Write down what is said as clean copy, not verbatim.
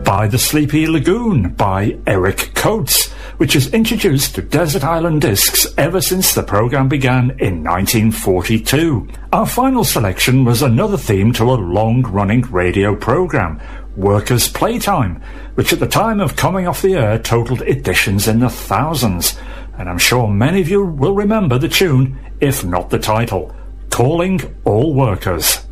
By the Sleepy Lagoon by Eric Coates, which is introduced to Desert Island Discs ever since the programme began in 1942. Our final selection was another theme to a long-running radio programme, Workers' Playtime, which at the time of coming off the air totalled editions in the thousands, and I'm sure many of you will remember the tune, if not the title, Calling All Workers.